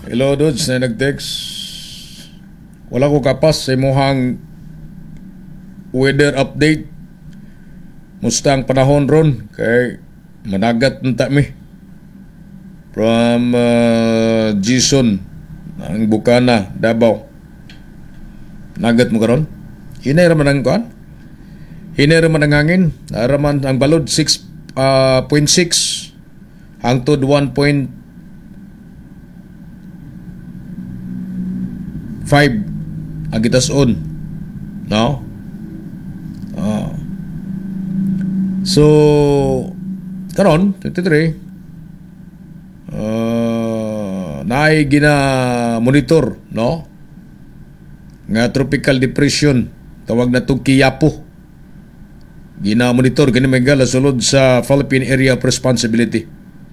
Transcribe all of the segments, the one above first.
Hello, Dudes na nag-text. Wala ko kapas sa imuhang weather update. Musta ang panahon ron? Kay managat ng mi. From Jason, ang Bukana, Davao. Nagat mo karon? Hinay raman ang kuan? Hinay raman ang hangin. Raman ang balod 6.6 hangtod 1.5 agitas on. No? So karon 23 naay gina monitor, no? Nga tropical depression tawag na tong Quiapo. Gina monitor kini may gala sulod sa Philippine Area of Responsibility.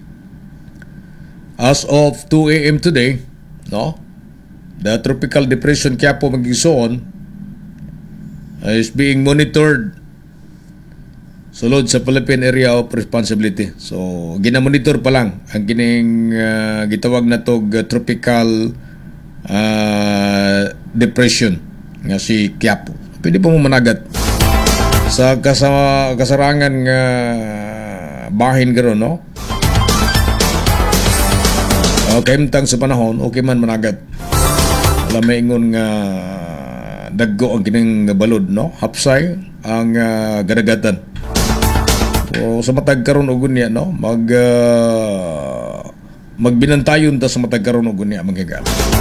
As of 2 a.m. today, no? The tropical depression Quiapo Magigsoon is being monitored sulod sa Philippine Area of Responsibility. So, ginamonitor pa lang ang kining gitawag na tog tropical depression nga si Quiapo. Pwede po mo managat sa kasarangan nga bahin karon, no? Okay, mtang sa panahon, okay man managat. Wala may ingon nga daggo ang kining balod, no? Hapsay ang gadagatan. So, sa matag karon og unya, no? Magbinantayon ta sa matag karon og unya, manggagala.